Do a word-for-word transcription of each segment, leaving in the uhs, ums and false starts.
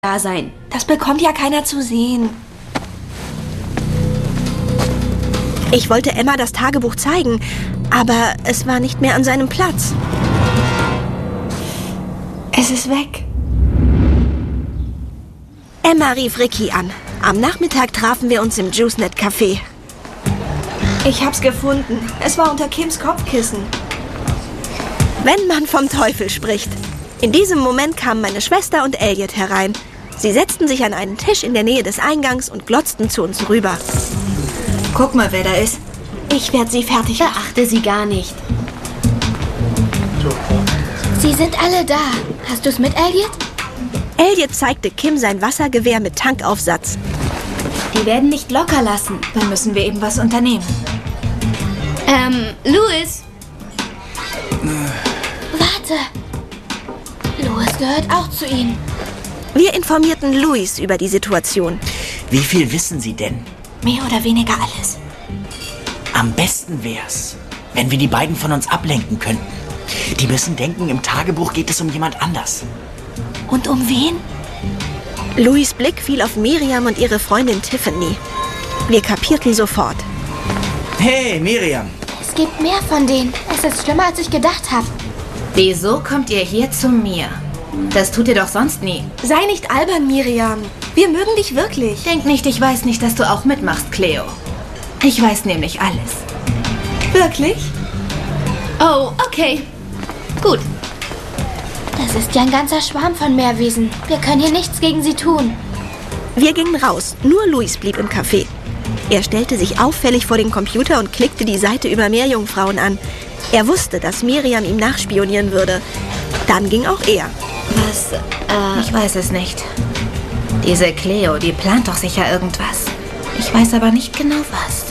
da sein. Das bekommt ja keiner zu sehen. Ich wollte Emma das Tagebuch zeigen, aber es war nicht mehr an seinem Platz. Es ist weg. Emma rief Ricky an. Am Nachmittag trafen wir uns im Juicenet Café. Ich hab's gefunden. Es war unter Kims Kopfkissen. Wenn man vom Teufel spricht. In diesem Moment kamen meine Schwester und Elliot herein. Sie setzten sich an einen Tisch in der Nähe des Eingangs und glotzten zu uns rüber. Guck mal, wer da ist. Ich werde sie fertig machen. Beachte sie gar nicht. Sie sind alle da. Hast du's mit, Elliot? Elliot zeigte Kim sein Wassergewehr mit Tankaufsatz. Die werden nicht locker lassen. Dann müssen wir eben was unternehmen. Ähm, Louis. Warte. Louis gehört auch zu ihnen. Wir informierten Louis über die Situation. Wie viel wissen Sie denn? Mehr oder weniger alles. Am besten wär's, wenn wir die beiden von uns ablenken könnten. Die müssen denken, im Tagebuch geht es um jemand anders. Und um wen? Louis' Blick fiel auf Miriam und ihre Freundin Tiffany. Wir kapierten sofort. Hey, Miriam. Es gibt mehr von denen. Es ist schlimmer, als ich gedacht habe. Wieso kommt ihr hier zu mir? Das tut ihr doch sonst nie. Sei nicht albern, Miriam. Wir mögen dich wirklich. Denk nicht, ich weiß nicht, dass du auch mitmachst, Cleo. Ich weiß nämlich alles. Wirklich? Oh, okay. Gut. Das ist ja ein ganzer Schwarm von Meerwesen. Wir können hier nichts gegen sie tun. Wir gingen raus. Nur Louis blieb im Café. Er stellte sich auffällig vor den Computer und klickte die Seite über Meerjungfrauen an. Er wusste, dass Miriam ihm nachspionieren würde. Dann ging auch er. Was? Äh, ich weiß es nicht. Diese Cleo, die plant doch sicher irgendwas. Ich weiß aber nicht genau was.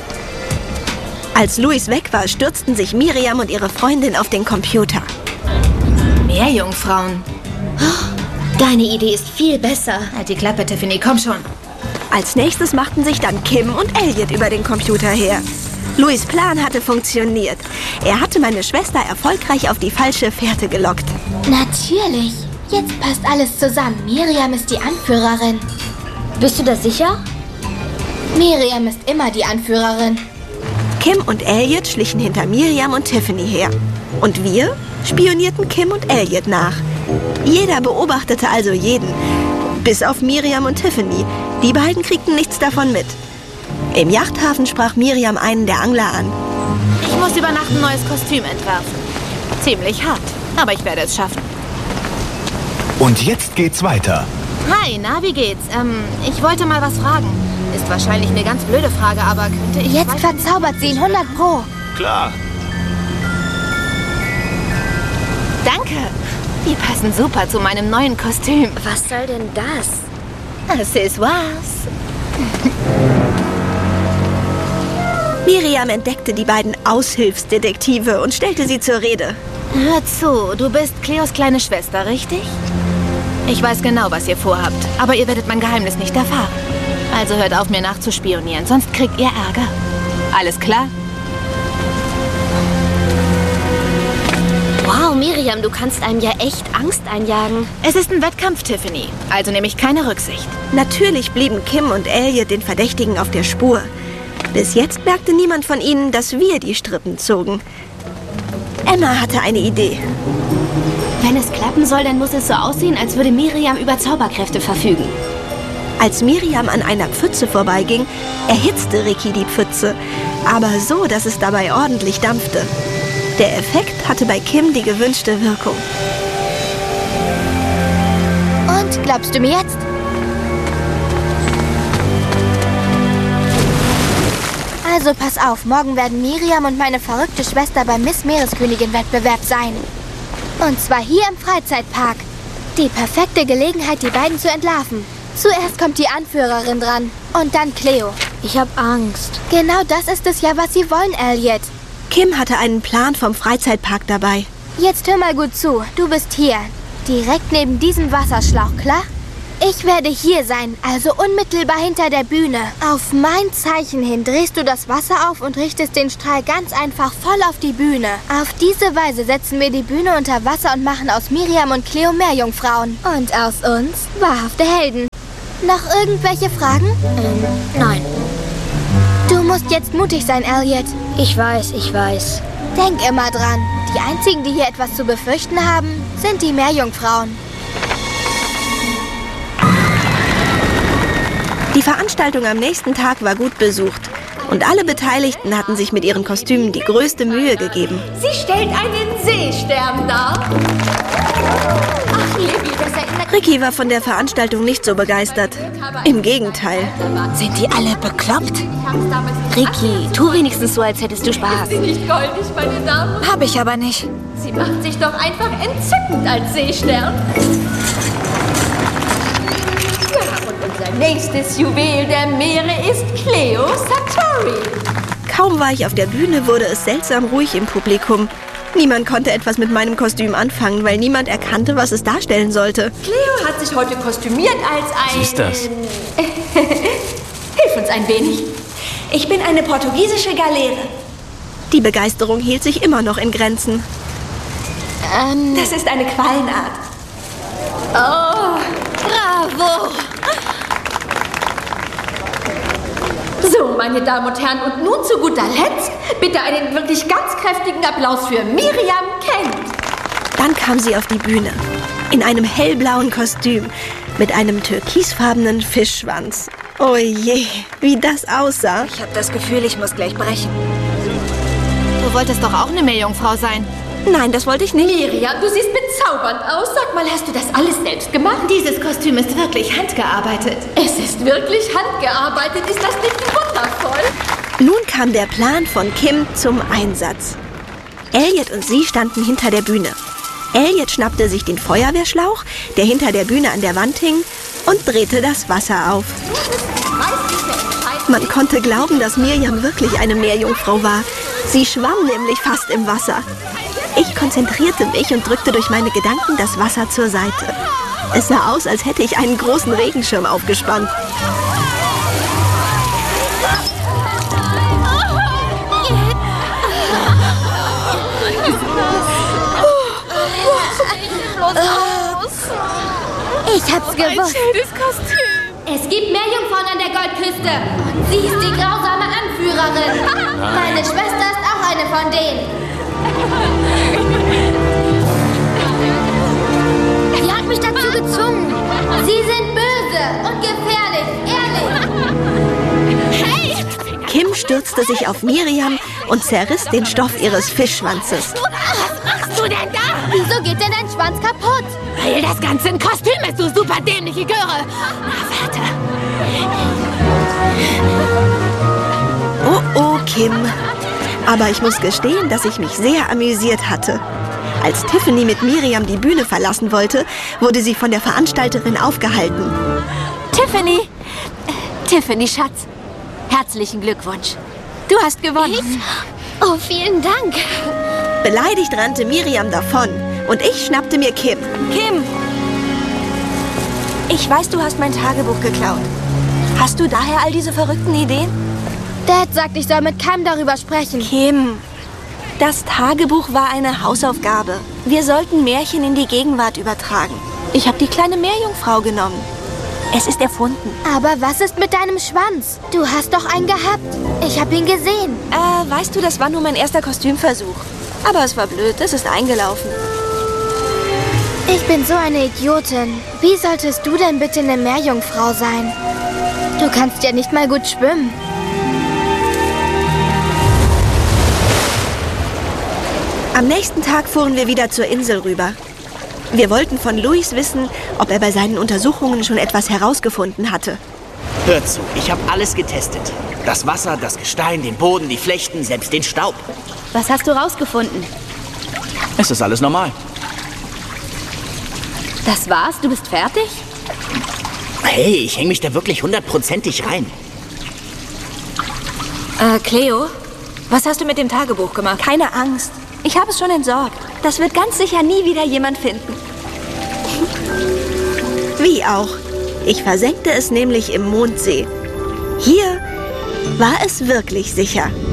Als Louis weg war, stürzten sich Miriam und ihre Freundin auf den Computer. Meerjungfrauen. Deine Idee ist viel besser. Halt die Klappe, Tiffany, komm schon. Als nächstes machten sich dann Kim und Elliot über den Computer her. Louis' Plan hatte funktioniert. Er hatte meine Schwester erfolgreich auf die falsche Fährte gelockt. Natürlich. Jetzt passt alles zusammen. Miriam ist die Anführerin. Bist du da sicher? Miriam ist immer die Anführerin. Kim und Elliot schlichen hinter Miriam und Tiffany her. Und wir spionierten Kim und Elliot nach. Jeder beobachtete also jeden. Bis auf Miriam und Tiffany. Die beiden kriegten nichts davon mit. Im Yachthafen sprach Miriam einen der Angler an. Ich muss über Nacht ein neues Kostüm entwerfen. Ziemlich hart, aber ich werde es schaffen. Und jetzt geht's weiter. Hi, na, wie geht's? Ähm, ich wollte mal was fragen. Ist wahrscheinlich eine ganz blöde Frage, aber könnte ich... Jetzt verzaubert sie ihn hundert Pro. Klar. Danke. Die passen super zu meinem neuen Kostüm. Was soll denn das? Accessoires. Miriam entdeckte die beiden Aushilfsdetektive und stellte sie zur Rede. Hör zu, du bist Cleos kleine Schwester, richtig? Ich weiß genau, was ihr vorhabt, aber ihr werdet mein Geheimnis nicht erfahren. Also hört auf, mir nachzuspionieren, sonst kriegt ihr Ärger. Alles klar? Wow, Miriam, du kannst einem ja echt Angst einjagen. Es ist ein Wettkampf, Tiffany, also nehme ich keine Rücksicht. Natürlich blieben Kim und Elliot den Verdächtigen auf der Spur. Bis jetzt merkte niemand von ihnen, dass wir die Strippen zogen. Emma hatte eine Idee. Wenn es klappen soll, dann muss es so aussehen, als würde Miriam über Zauberkräfte verfügen. Als Miriam an einer Pfütze vorbeiging, erhitzte Ricky die Pfütze. Aber so, dass es dabei ordentlich dampfte. Der Effekt hatte bei Kim die gewünschte Wirkung. Und, glaubst du mir jetzt? Also pass auf, morgen werden Miriam und meine verrückte Schwester beim Miss Meereskönigin-Wettbewerb sein. Und zwar hier im Freizeitpark. Die perfekte Gelegenheit, die beiden zu entlarven. Zuerst kommt die Anführerin dran und dann Cleo. Ich hab Angst. Genau das ist es ja, was sie wollen, Elliot. Kim hatte einen Plan vom Freizeitpark dabei. Jetzt hör mal gut zu. Du bist hier, direkt neben diesem Wasserschlauch, klar? Ich werde hier sein, also unmittelbar hinter der Bühne. Auf mein Zeichen hin drehst du das Wasser auf und richtest den Strahl ganz einfach voll auf die Bühne. Auf diese Weise setzen wir die Bühne unter Wasser und machen aus Miriam und Cleo Meerjungfrauen. Und aus uns wahrhafte Helden. Noch irgendwelche Fragen? Ähm, nein. Du musst jetzt mutig sein, Elliot. Ich weiß, ich weiß. Denk immer dran, die einzigen, die hier etwas zu befürchten haben, sind die Meerjungfrauen. Die Veranstaltung am nächsten Tag war gut besucht. Und alle Beteiligten hatten sich mit ihren Kostümen die größte Mühe gegeben. Sie stellt einen Seestern dar. Ach, Libby, das erinnert... Ricky war von der Veranstaltung nicht so begeistert. Im Gegenteil. Sind die alle bekloppt? Ricky, tu wenigstens so, als hättest du Spaß. Ist sie nicht goldig, meine Damen? Hab ich aber nicht. Sie macht sich doch einfach entzückend als Seestern. Unser nächstes Juwel der Meere ist Cleo Satori. Kaum war ich auf der Bühne, wurde es seltsam ruhig im Publikum. Niemand konnte etwas mit meinem Kostüm anfangen, weil niemand erkannte, was es darstellen sollte. Cleo hat sich heute kostümiert als ein... Was ist das? Hilf uns ein wenig. Ich bin eine portugiesische Galeere. Die Begeisterung hielt sich immer noch in Grenzen. Ähm, das ist eine Quallenart. Oh, bravo! So, meine Damen und Herren, und nun zu guter Letzt bitte einen wirklich ganz kräftigen Applaus für Miriam Kent. Dann kam sie auf die Bühne, in einem hellblauen Kostüm, mit einem türkisfarbenen Fischschwanz. Oh je, wie das aussah. Ich habe das Gefühl, ich muss gleich brechen. Du wolltest doch auch eine Meerjungfrau sein. Nein, das wollte ich nicht. Miriam, du siehst bezaubernd aus. Sag mal, hast du das alles selbst gemacht? Dieses Kostüm ist wirklich handgearbeitet. Es ist wirklich handgearbeitet. Ist das nicht wundervoll? Nun kam der Plan von Kim zum Einsatz. Elliot und sie standen hinter der Bühne. Elliot schnappte sich den Feuerwehrschlauch, der hinter der Bühne an der Wand hing, und drehte das Wasser auf. Man konnte glauben, dass Miriam wirklich eine Meerjungfrau war. Sie schwamm nämlich fast im Wasser. Ich konzentrierte mich und drückte durch meine Gedanken das Wasser zur Seite. Es sah aus, als hätte ich einen großen Regenschirm aufgespannt. Ich hab's gewusst. Es gibt Meerjungfrauen an der Goldküste. Und sie ist die grausame Anführerin. Meine Schwester ist auch eine von denen. Sie hat mich dazu gezwungen. Sie sind böse und gefährlich, ehrlich. Hey! Kim stürzte sich auf Miriam und zerriss den Stoff ihres Fischschwanzes. Was machst du denn da? Wieso geht denn dein Schwanz kaputt? Weil das Ganze ein Kostüm ist, du super dämliche Göre. Na, warte. Oh, oh, Kim. Aber ich muss gestehen, dass ich mich sehr amüsiert hatte. Als Tiffany mit Miriam die Bühne verlassen wollte, wurde sie von der Veranstalterin aufgehalten. Tiffany! Tiffany, Schatz. Herzlichen Glückwunsch. Du hast gewonnen. Ich? Oh, vielen Dank. Beleidigt rannte Miriam davon und ich schnappte mir Kim. Kim! Ich weiß, du hast mein Tagebuch geklaut. Hast du daher all diese verrückten Ideen? Dad sagt, ich soll mit keinem darüber sprechen. Kim, das Tagebuch war eine Hausaufgabe. Wir sollten Märchen in die Gegenwart übertragen. Ich habe die kleine Meerjungfrau genommen. Es ist erfunden. Aber was ist mit deinem Schwanz? Du hast doch einen gehabt. Ich habe ihn gesehen. Äh, weißt du, das war nur mein erster Kostümversuch. Aber es war blöd, es ist eingelaufen. Ich bin so eine Idiotin. Wie solltest du denn bitte eine Meerjungfrau sein? Du kannst ja nicht mal gut schwimmen. Am nächsten Tag fuhren wir wieder zur Insel rüber. Wir wollten von Louis wissen, ob er bei seinen Untersuchungen schon etwas herausgefunden hatte. Hör zu, ich habe alles getestet. Das Wasser, das Gestein, den Boden, die Flechten, selbst den Staub. Was hast du rausgefunden? Es ist alles normal. Das war's? Du bist fertig? Hey, ich hänge mich da wirklich hundertprozentig rein. Äh, Cleo, was hast du mit dem Tagebuch gemacht? Keine Angst. Ich habe es schon entsorgt. Das wird ganz sicher nie wieder jemand finden. Wie auch. Ich versenkte es nämlich im Mondsee. Hier war es wirklich sicher.